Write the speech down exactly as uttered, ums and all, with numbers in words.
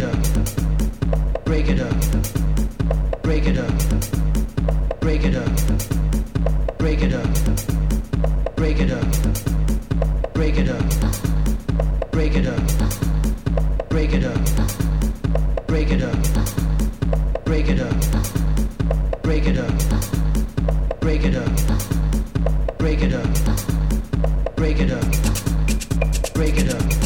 up, break it up, break it up, break it up, break it up, break it up, break it up, break it up, break it up, break it up, break it up, break it up, break it up, break it up, break it up, break it up.